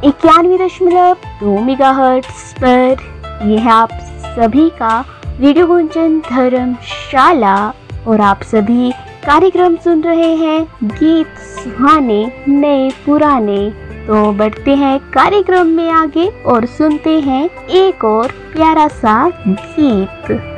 91.2 megahertz पर। यह आप सभी का रेडियो गुंजन धर्मशाला और आप सभी कार्यक्रम सुन रहे हैं गीत सुहाने नए पुराने। तो बढ़ते हैं कार्यक्रम में आगे और सुनते हैं एक और प्यारा सा गीत।